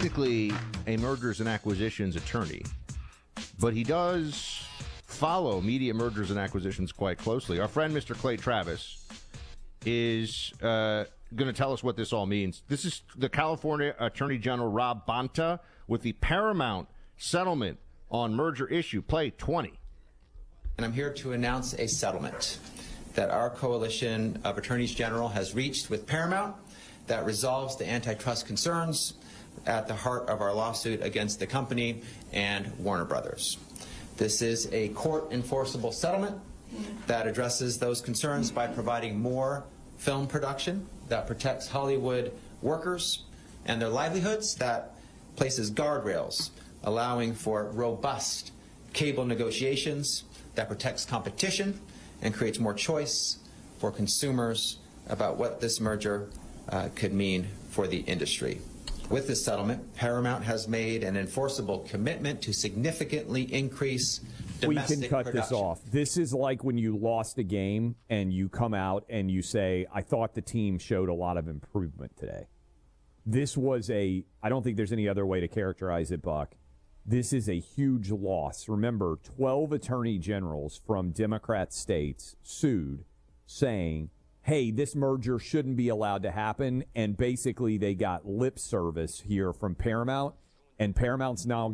technically a mergers and acquisitions attorney, but he does follow media mergers and acquisitions quite closely. Our friend, Mr. Clay Travis, is going to tell us what this all means. This is the California Attorney General Rob Bonta with the Paramount settlement on merger issue. Play 20. And I'm here to announce a settlement that our coalition of attorneys general has reached with Paramount that resolves the antitrust concerns at the heart of our lawsuit against the company and Warner Brothers. This is a court-enforceable settlement that addresses those concerns by providing more film production that protects Hollywood workers and their livelihoods, that places guardrails allowing for robust cable negotiations, that protects competition and creates more choice for consumers about what this merger could mean for the industry. With this settlement, Paramount has made an enforceable commitment to significantly increase domestic We can cut production. this off. This is like when you lost a game and you come out and you say, I thought the team showed a lot of improvement today. This was I don't think there's any other way to characterize it, Buck. This is a huge loss. Remember, 12 attorney generals from Democrat states sued, saying, hey, this merger shouldn't be allowed to happen. And basically they got lip service here from Paramount, and Paramount's now